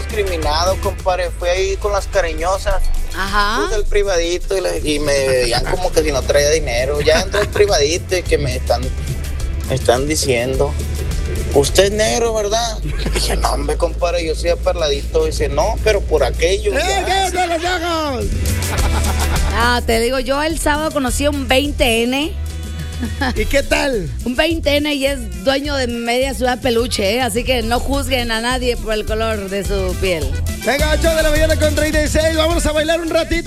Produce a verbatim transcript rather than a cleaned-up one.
discriminado, compadre. Fui ahí con las cariñosas. Ajá. Puse el privadito y, le- y me veían como que si no traía dinero. Ya entré al privadito y que me están, me están diciendo, usted es negro, ¿verdad? Dije, no, hombre, compadre, yo soy aperladito. Dice, no, pero por aquello. ¡Eh, ya". qué los ojos! Ah, te digo, yo el sábado conocí a un veinte ene. ¿Y qué tal? Un veinte ene y es dueño de media ciudad peluche, ¿eh? Así que no juzguen a nadie por el color de su piel. Venga, ocho de la mañana con treinta y seis. Vámonos a bailar un ratito.